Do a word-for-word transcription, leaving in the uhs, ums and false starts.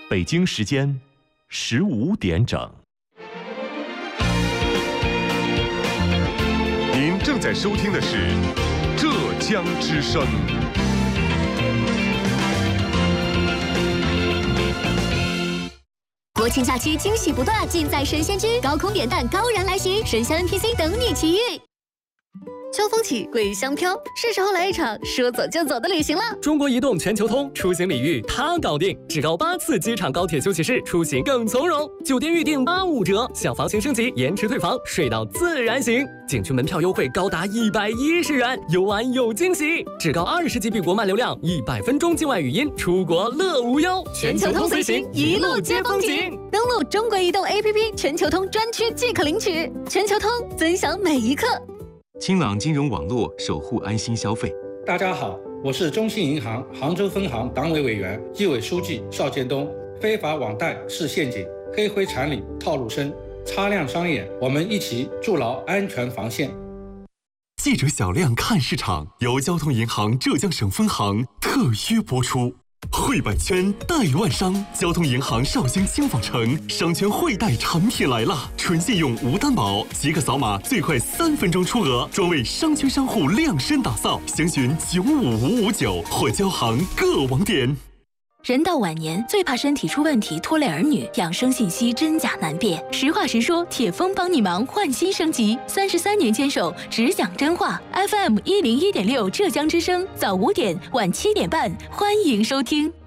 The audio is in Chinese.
北京时间十五点整。 您正在收听的是浙江之声。 国庆假期惊喜不断，尽在神仙居，高空点弹高燃来袭，神仙 N P C 等你奇遇。秋风起，桂香飘，是时候来一场说走就走的旅行了。 中国移动全球通出行礼遇它搞定，至高八次机场高铁休息室，出行更从容。酒店预订八五折，享房型升级，延迟退房，睡到自然醒。景区门票优惠高达一百一十元，游玩有惊喜。至高二十 G B 国漫流量，一百分钟境外语音，出国乐无忧。 全球通随行，一路接风景。登录中国移动 A P P 全球通专区即可领取。全球通，分享每一刻。 清朗金融网络，守护安心消费。 大家好，我是中信银行杭州分行党委委员、纪委书记邵建东。非法网贷是陷阱，黑灰产里套路深，擦亮双眼，我们一起筑牢安全防线。 记者小亮看市场，由交通银行浙江省分行特约播出。汇百圈贷万商，交通银行绍兴轻纺城商圈汇贷产品来了，纯信用无担保，即可扫码，最快三分钟出额，专为商圈商户量身打造。详询九五五五九或交行各网点。 人到晚年，最怕身体出问题拖累儿女，养生信息真假难辨。实话实说，铁峰帮你忙，换新升级。三十三年坚守，只讲真话。F M 一零一点六浙江之声，早五点，晚七点半，欢迎收听。